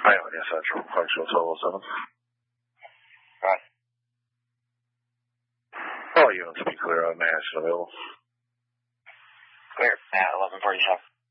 Ionia Central, functional total 7. Right. All units be clear on Nash and available. Clear at 11:47.